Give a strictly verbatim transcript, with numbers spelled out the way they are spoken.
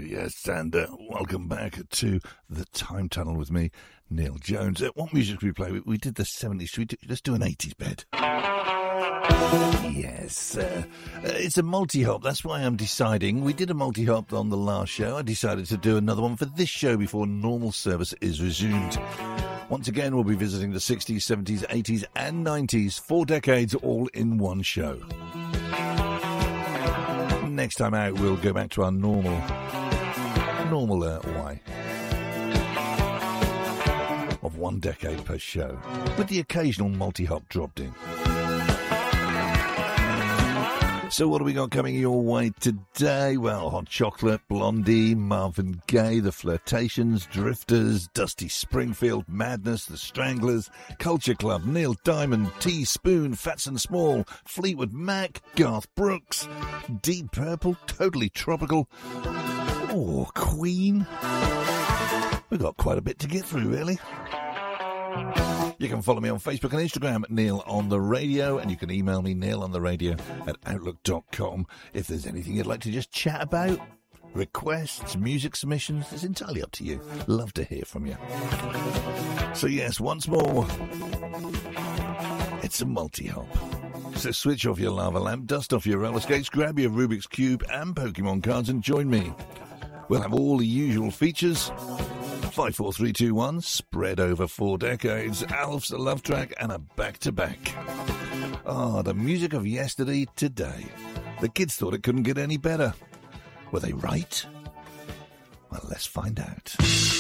yes, and uh, welcome back to The Time Tunnel with me, Neil Jones. Uh, what music did we play? We, we did the seventies. Should we do, let's do an eighties bed. Yes, uh, uh, it's a multi-hop. That's why I'm deciding. We did a multi-hop on the last show. I decided to do another one for this show before normal service is resumed. Once again, we'll be visiting the sixties, seventies, eighties and nineties. Four decades all in one show. Next time out, we'll go back to our normal, normal uh, why of one decade per show, with the occasional multi-hop dropped in. So what have we got coming your way today? Well, Hot Chocolate, Blondie, Marvin Gaye, The Flirtations, Drifters, Dusty Springfield, Madness, The Stranglers, Culture Club, Neil Diamond, Teaspoon, Fats and Small, Fleetwood Mac, Garth Brooks, Deep Purple, Totally Tropical, oh, Queen. We've got quite a bit to get through, really. You can follow me on Facebook and Instagram at Neil on the Radio, and you can email me, Neil on the Radio at outlook dot com. If there's anything you'd like to just chat about, requests, music submissions, it's entirely up to you. Love to hear from you. So yes, once more, it's a multi-hop. So switch off your lava lamp, dust off your roller skates, grab your Rubik's Cube and Pokemon cards and join me. We'll have all the usual features. five, four, three, two, one, spread over four decades, Alf's a love track, and a back-to-back. Ah, the music of yesterday, today. The kids thought it couldn't get any better. Were they right? Well, let's find out.